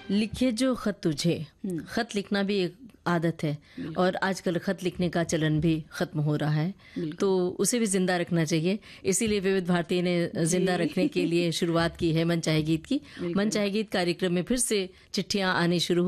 लिखे जो खत तुझे, खत लिखना भी एक आदत है और आजकल खत लिखने का चलन भी खत्म हो रहा है, तो उसे भी जिंदा रखना चाहिए। इसीलिए विविध भारती ने जिंदा रखने के लिए शुरुआत की है मन चाहे गीत की। मन चाहे गीत कार्यक्रम में फिर से चिट्ठियां आनी शुरू